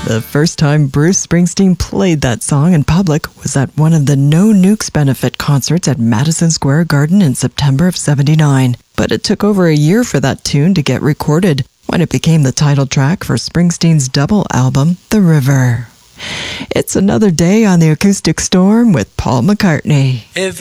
The first time Bruce Springsteen played that song in public was at one of the No Nukes benefit concerts at Madison Square Garden in September of '79. But it took over a year for that tune to get recorded when it became the title track for Springsteen's double album, The River. It's another day on the Acoustic Storm with Paul McCartney.